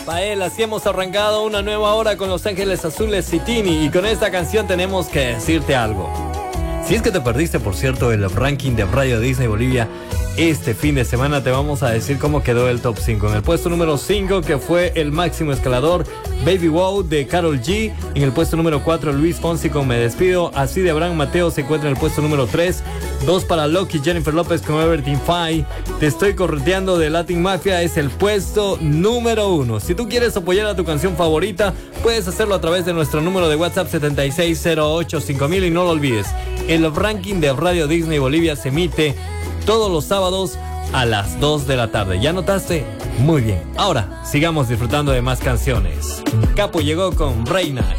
Pael, así hemos arrancado una nueva hora con Los Ángeles Azules Citini, y con esta canción tenemos que decirte algo. Si es que te perdiste, por cierto, el ranking de Radio Disney Bolivia, este fin de semana te vamos a decir cómo quedó el top 5. En el puesto número 5, que fue el máximo escalador, Baby Wow de Karol G. En el puesto número 4, Luis Fonsi con Me Despido. Así de Abraham Mateo se encuentra en el puesto número 3. 2 para Loki, Jennifer López con Everything Fine. Te Estoy Correteando de Latin Mafia es el puesto número 1. Si tú quieres apoyar a tu canción favorita, puedes hacerlo a través de nuestro número de WhatsApp 76085000, y no lo olvides, el ranking de Radio Disney Bolivia se emite todos los sábados a las 2 de la tarde. ¿Ya notaste? Muy bien. Ahora, sigamos disfrutando de más canciones. Capo llegó con Reina